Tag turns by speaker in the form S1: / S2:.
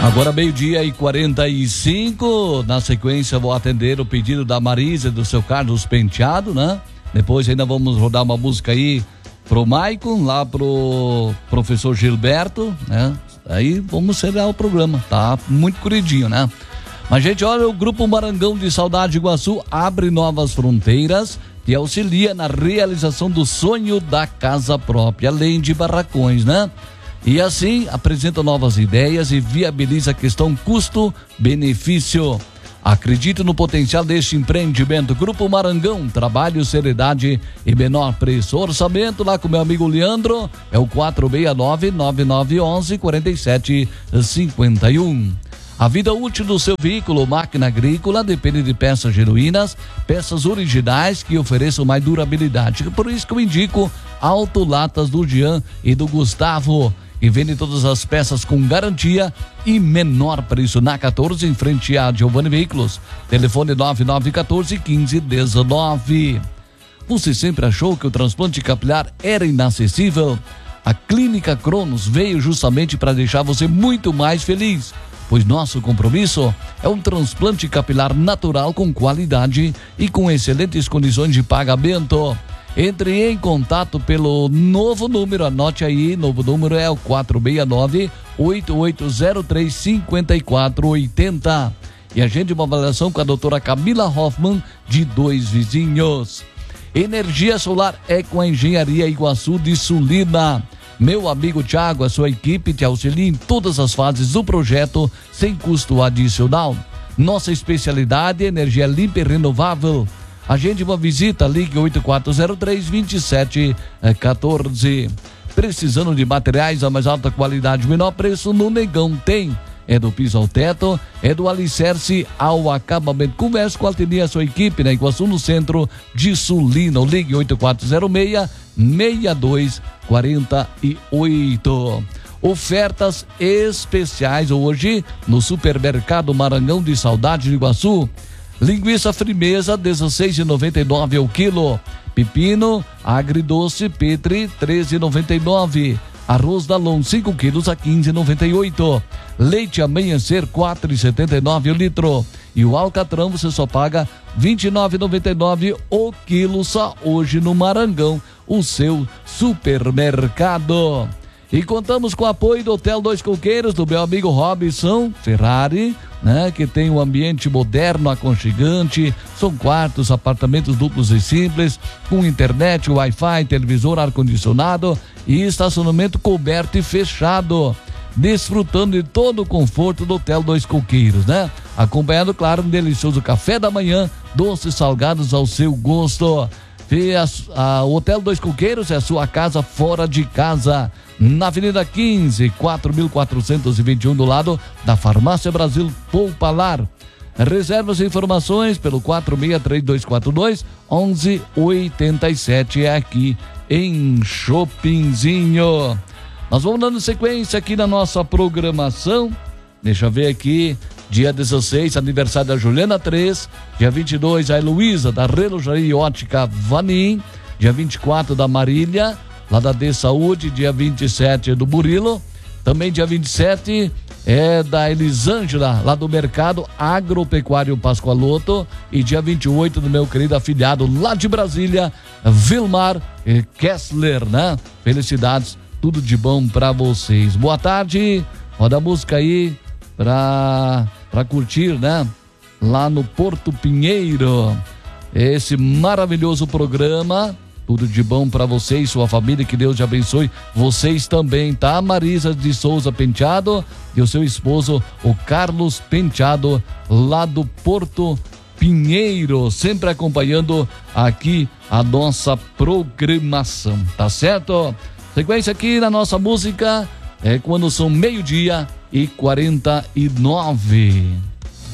S1: Agora 12:45, na sequência vou atender o pedido da Marisa e do seu Carlos Penteado, né? Depois ainda vamos rodar uma música aí pro Maicon, lá pro professor Gilberto, né? Aí vamos encerrar o programa, tá muito corridinho, né? Mas, gente, olha, o Grupo Marangão de Saudade Iguaçu abre novas fronteiras e auxilia na realização do sonho da casa própria, além de barracões, né? E assim apresenta novas ideias e viabiliza a questão custo-benefício. Acredite no potencial deste empreendimento. Grupo Marangão, trabalho, seriedade e menor preço. Orçamento lá com meu amigo Leandro é o 469-9911-4751. A vida útil do seu veículo, máquina agrícola, depende de peças genuínas, peças originais que ofereçam mais durabilidade. Por isso que eu indico Autolatas do Jean e do Gustavo, e vende todas as peças com garantia e menor preço. Na 14, em frente a Giovanni Veículos. Telefone 9914-1519. Você sempre achou que o transplante capilar era inacessível? A Clínica Cronos veio justamente para deixar você muito mais feliz, pois nosso compromisso é um transplante capilar natural com qualidade e com excelentes condições de pagamento. Entre em contato pelo novo número, anote aí, novo número é o 469-8803-5480. E agende uma avaliação com a doutora Camila Hoffman, de Dois Vizinhos. Energia solar é com a Engenharia Iguaçu de Sulina. Meu amigo Thiago, a sua equipe te auxilia em todas as fases do projeto, sem custo adicional. Nossa especialidade é energia limpa e renovável. Agende uma visita, ligue 8403-2714. Precisando de materiais da mais alta qualidade, menor preço, no Negão tem. É do piso ao teto, é do alicerce ao acabamento. Converse com a Altenia, sua equipe, na Iguaçu, no centro de Sulina. Ligue 8406-6248. Ofertas especiais hoje no Supermercado Marangão de Saudade de Iguaçu. Linguiça Frimeza, R$16,99 ao quilo. Pepino agridoce Petri, R$13,99. Arroz Dalon, 5 quilos a R$15,98. Leite Amanhecer, R$4,79 o litro. E o alcatrão você só paga R$29,99 o quilo, só hoje no Marangão, o seu supermercado. E contamos com o apoio do Hotel Dois Coqueiros, do meu amigo Robson Ferrari, né? Que tem um ambiente moderno, aconchegante, são quartos, apartamentos duplos e simples, com internet, Wi-Fi, televisor, ar-condicionado e estacionamento coberto e fechado, desfrutando de todo o conforto do Hotel Dois Coqueiros, né? Acompanhado, claro, um delicioso café da manhã, doces salgados ao seu gosto. O Hotel Dois Coqueiros é a sua casa fora de casa, na Avenida 15, 4.421, do lado da Farmácia Brasil Poupalar. Reservas e informações pelo 463242-1187, aqui em Chopinzinho. Nós vamos dando sequência aqui na nossa programação. Deixa eu ver aqui. Dia 16, aniversário da Juliana 3. Dia 22, a Heloísa, da Relojaria Ótica Vanim. Dia 24, da Marília, lá da D Saúde. Dia 27, do Murilo. Também dia 27 é da Elisângela, lá do Mercado Agropecuário Pascoaloto. E dia 28, do meu querido afilhado lá de Brasília, Vilmar Kessler, né? Felicidades, tudo de bom pra vocês. Boa tarde, roda a música aí pra curtir, né? Lá no Porto Pinheiro, esse maravilhoso programa. Tudo de bom pra você e sua família, que Deus te abençoe, vocês também, tá? Marisa de Souza Penteado e o seu esposo, o Carlos Penteado, lá do Porto Pinheiro, sempre acompanhando aqui a nossa programação, tá certo? Sequência aqui na nossa música é quando são 12:49.